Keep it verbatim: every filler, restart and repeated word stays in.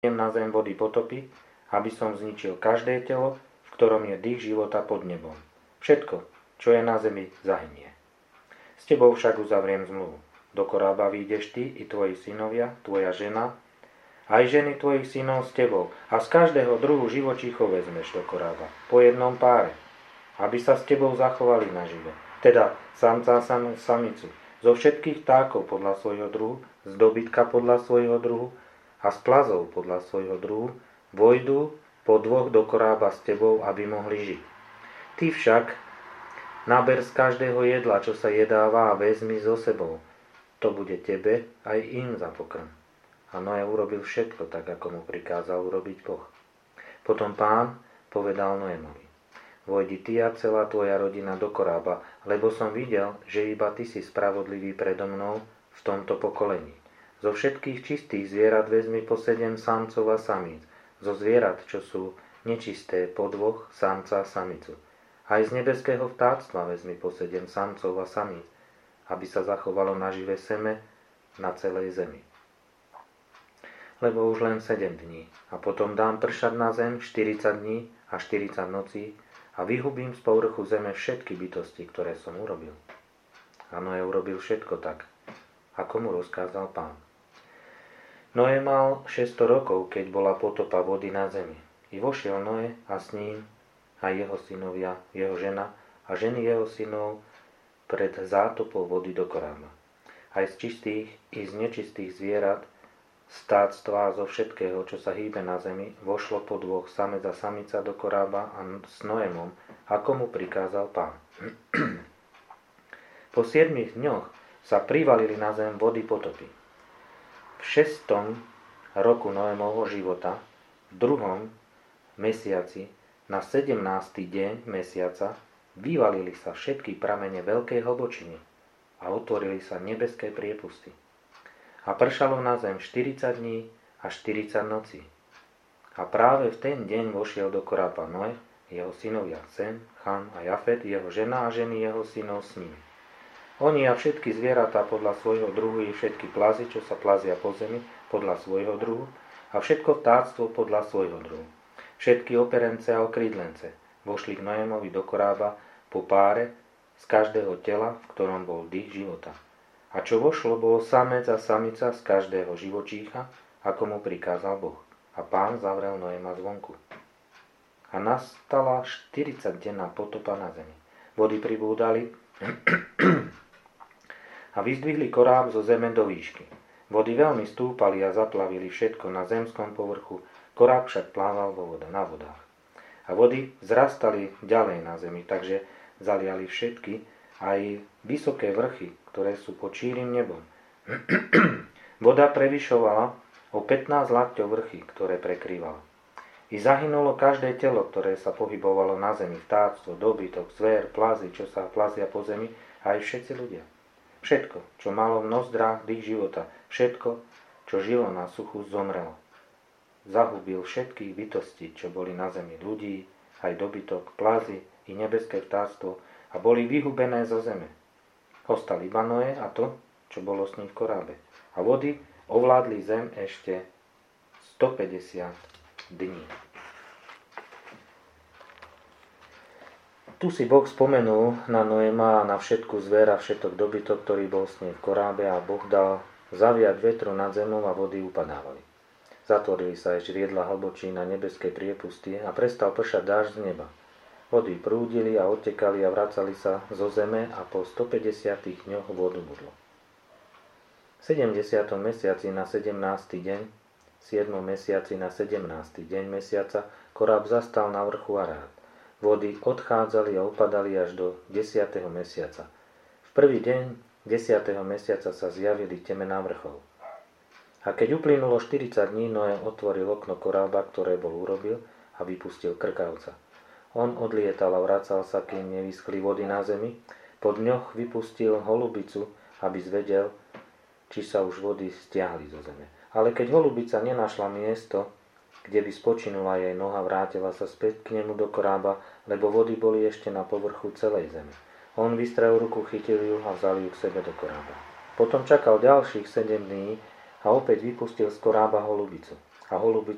na zem vody potopy, aby som zničil každé telo, v ktorom je dých života pod nebom. Všetko, čo je na zemi, zahynie. S tebou však uzavriem zmluvu. Do korába výjdeš ty i tvoji synovia, tvoja žena, aj ženy tvojich synov s tebou, a z každého druhu živočíchov vezmeš do korába, po jednom páre, aby sa s tebou zachovali nažive. Teda samca a samicu, zo všetkých vtákov podľa svojho druhu, z dobytka podľa svojho druhu a z plazov podľa svojho druhu, vojdu po dvoch do korába s tebou, aby mohli žiť. Ty však naber z každého jedla, čo sa jedáva, a vezmi so sebou. To bude tebe aj im za pokrm. A Noé urobil všetko tak, ako mu prikázal urobiť Boh. Potom Pán povedal Noémovi: Vojdi ty a celá tvoja rodina do korába, lebo som videl, že iba ty si spravodlivý predo mnou v tomto pokolení. Zo všetkých čistých zvierat vezmi po sedem samcov a samíc, zo zvierat, čo sú nečisté, po dvoch samca a samicu. Aj z nebeského vtáctva vezmi po sedem samcov a samíc, aby sa zachovalo naživé seme na celej zemi. Lebo už len sedem dní, a potom dám pršať na zem štyridsať dní a štyridsať nocí a vyhubím z povrchu zeme všetky bytosti, ktoré som urobil. A Noé urobil všetko tak, ako mu rozkázal Pán. Noé mal šesťsto rokov, keď bola potopa vody na zemi. I vošiel Noé a s ním aj jeho synovia, jeho žena a ženy jeho synov pred zátopou vody do korába. Aj z čistých i z nečistých zvierat, stáctva zo všetkého, čo sa hýbe na zemi, vošlo po dvoch samec a samica do korába a s Noémom, ako mu prikázal Pán. Po siedmich dňoch sa privalili na zem vody potopy. V šestom roku Noémovho života, v druhom mesiaci, na sedemnásty deň mesiaca, vyvalili sa všetky pramene veľkej hlbočiny a otvorili sa nebeské priepusty. A pršalo na zem štyridsať dní a štyridsať nocí. A práve v ten deň vošiel do korába Noé, jeho synovia Sem, Cham a Jafet, jeho žena a ženy jeho synov s nimi. Oni a všetky zvieratá podľa svojho druhu i všetky plazy, čo sa plazia po zemi, podľa svojho druhu a všetko vtáctvo podľa svojho druhu. Všetky operence a okrídlence vošli k Noémovi do korába po páre z každého tela, v ktorom bol dých života. A čo vošlo, bolo samec a samica z každého živočícha, ako mu prikázal Boh. A Pán zavrel Noéma zvonku. A nastala štyridsaťdenná potopa na zemi. Vody pribúdali a vyzdvihli koráb zo zeme do výšky. Vody veľmi stúpali a zaplavili všetko na zemskom povrchu, koráb však plával vo voda, na vodách. A vody zrastali ďalej na zemi, takže zaliali všetky, aj vysoké vrchy, ktoré sú pod šírim nebom. Voda prevyšovala o pätnásť lakťov vrchy, ktoré prekrývala. I zahynulo každé telo, ktoré sa pohybovalo na zemi, vtáctvo, dobytok, zver, plazy, čo sa plazia po zemi, aj všetci ľudia. Všetko, čo malo v nozdrách dých života, všetko, čo žilo na suchu, zomrelo. Zahubil všetkých bytostí, čo boli na zemi, ľudí, aj dobytok, plazy i nebeské vtáctvo, a boli vyhubené zo zeme. Ostal iba Noé a to, čo bolo s ním v korábe. A vody ovládli zem ešte stopäťdesiat dní. Tu si Boh spomenul na Noéma a na všetku zver a všetok dobytok, ktorý bol s ním v korábe, a Boh dal zaviať vetru nad zemou a vody upadávali. Zatvorili sa aj žriedla hlbočín na nebeské priepusty a prestal pršať dážď z neba. Vody prúdili a odtekali a vracali sa zo zeme a po stopäťdesiatich dňoch vodu budlo. V sedemdesiatom mesiaci na sedemnásty deň, v siedmom mesiaci na sedemnásty deň mesiaca, koráb zastal na vrchu Arát. Vody odchádzali a upadali až do desiateho mesiaca. V prvý deň desiateho mesiaca sa zjavili temená vrchov. A keď uplynulo štyridsať dní, Noé otvoril okno korába, ktoré bol urobil, a vypustil krkavca. On odlietal a vracal sa, kým nevyschli vody na zemi. Po dňoch vypustil holubicu, aby zvedel, či sa už vody stiahli zo zeme. Ale keď holubica nenašla miesto, kde by spočinula jej noha, vrátila sa späť k nemu do korába, lebo vody boli ešte na povrchu celej zeme. On vystrel ruku, chytil ju a vzal ju k sebe do korába. Potom čakal ďalších sedem dní a opäť vypustil z korába holubicu. A holubica